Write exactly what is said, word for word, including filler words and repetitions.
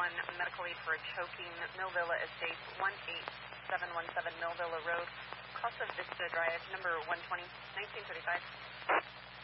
one, medical aid for a choking, Millvilla Estates, one eight seven one seven Millvilla Road, Costa Vista Drive, number one twenty, nineteen thirty-five.